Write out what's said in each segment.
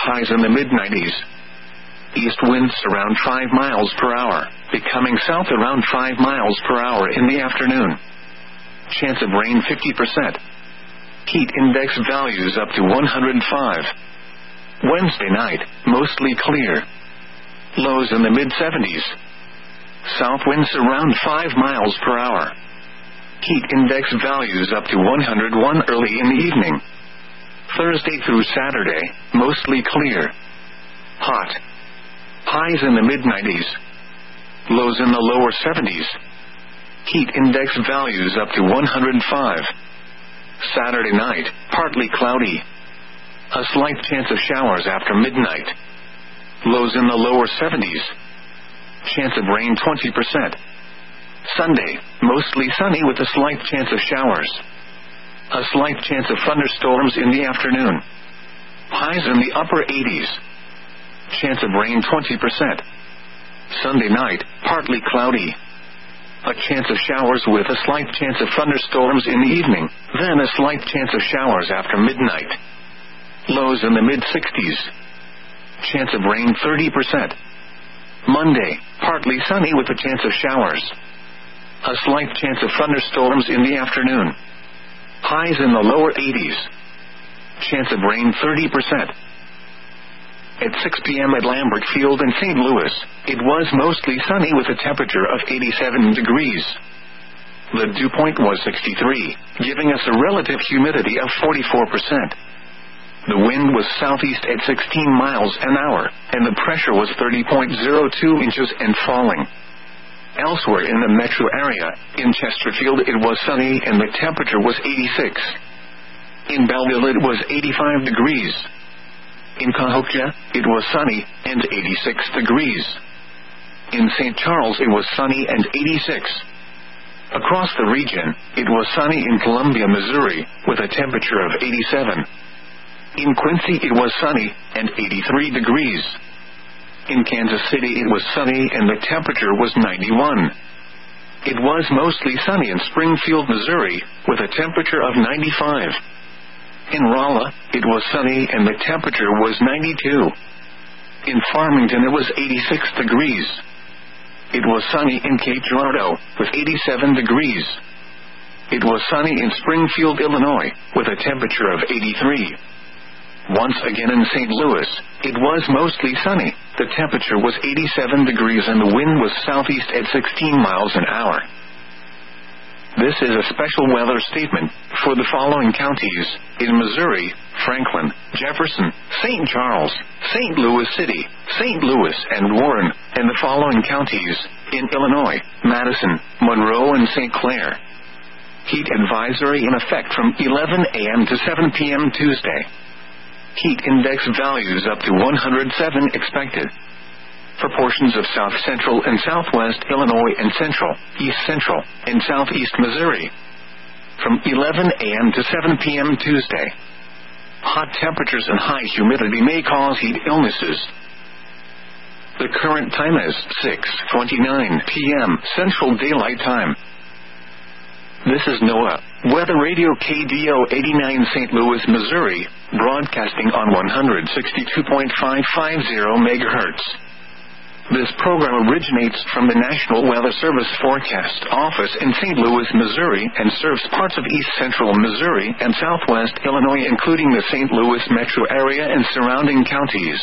highs in the mid-90s. East winds around 5 miles per hour, becoming south around 5 miles per hour in the afternoon. Chance of rain 50%. Heat index values up to 105. Wednesday night, mostly clear. Lows in the mid-70s. South winds around 5 miles per hour. Heat index values up to 101 early in the evening. Thursday through Saturday, mostly clear. Hot. Highs in the mid-90s. Lows in the lower 70s. Heat index values up to 105. Saturday night, partly cloudy. A slight chance of showers after midnight. Lows in the lower 70s. Chance of rain 20%. Sunday, mostly sunny with a slight chance of showers. A slight chance of thunderstorms in the afternoon. Highs in the upper 80s. Chance of rain 20%. Sunday night, partly cloudy. A chance of showers with a slight chance of thunderstorms in the evening, then a slight chance of showers after midnight. Lows in the mid-60s. Chance of rain 30%. Monday, partly sunny with a chance of showers. A slight chance of thunderstorms in the afternoon. Highs in the lower 80s. Chance of rain 30%. At 6 p.m. at Lambert Field in St. Louis, it was mostly sunny with a temperature of 87 degrees. The dew point was 63, giving us a relative humidity of 44%. The wind was southeast at 16 miles an hour, and the pressure was 30.02 inches and falling. Elsewhere in the metro area, in Chesterfield it was sunny and the temperature was 86. In Belleville it was 85 degrees. In Cahokia, it was sunny and 86 degrees. In St. Charles it was sunny and 86. Across the region, it was sunny in Columbia, Missouri, with a temperature of 87. In Quincy it was sunny and 83 degrees. In Kansas City it was sunny and the temperature was 91. It was mostly sunny in Springfield, Missouri, with a temperature of 95. In Rolla, it was sunny and the temperature was 92. In Farmington it was 86 degrees. It was sunny in Cape Girardeau, with 87 degrees. It was sunny in Springfield, Illinois, with a temperature of 83. Once again in St. Louis, it was mostly sunny. The temperature was 87 degrees and the wind was southeast at 16 miles an hour. This is a special weather statement for the following counties in Missouri: Franklin, Jefferson, St. Charles, St. Louis City, St. Louis, and Warren, and the following counties in Illinois: Madison, Monroe, and St. Clair. Heat advisory in effect from 11 a.m. to 7 p.m. Tuesday. Heat index values up to 107 expected. For portions of south central and southwest Illinois and central, east central, and southeast Missouri. From 11 a.m. to 7 p.m. Tuesday. Hot temperatures and high humidity may cause heat illnesses. The current time is 6:29 p.m. Central Daylight Time. This is NOAA Weather Radio KDO 89 St. Louis, Missouri, broadcasting on 162.550 MHz. This program originates from the National Weather Service Forecast Office in St. Louis, Missouri, and serves parts of east central Missouri and southwest Illinois, including the St. Louis metro area and surrounding counties.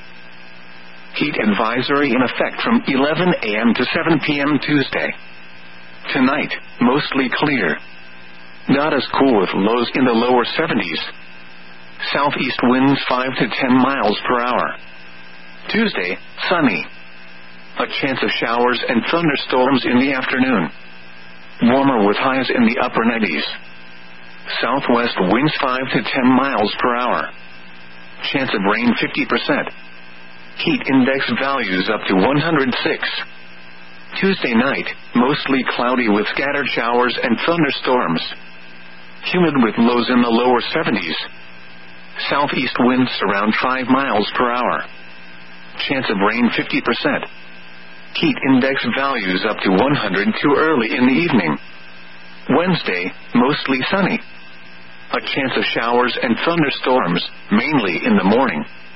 Heat advisory in effect from 11 a.m. to 7 p.m. Tuesday. Tonight, mostly clear. Not as cool with lows in the lower 70s. Southeast winds 5 to 10 miles per hour. Tuesday, sunny. A chance of showers and thunderstorms in the afternoon. Warmer with highs in the upper 90s. Southwest winds 5 to 10 miles per hour. Chance of rain 50%. Heat index values up to 106. Tuesday night, mostly cloudy with scattered showers and thunderstorms. Humid with lows in the lower 70s. Southeast winds around 5 miles per hour. Chance of rain 50%. Heat index values up to 102 early in the evening. Wednesday, mostly sunny. A chance of showers and thunderstorms, mainly in the morning.